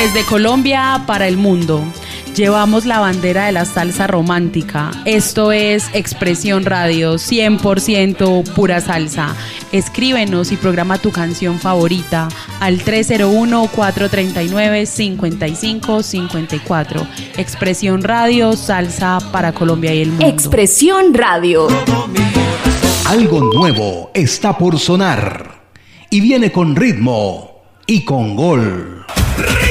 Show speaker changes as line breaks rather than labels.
Desde Colombia para el mundo, llevamos la bandera de la salsa romántica. Esto es Expresión Radio, 100% pura salsa. Escríbenos y programa tu canción favorita al 301-439-5554. Expresión Radio, salsa para Colombia y el mundo.
Expresión Radio.
Algo nuevo está por sonar y viene con ritmo y con gol.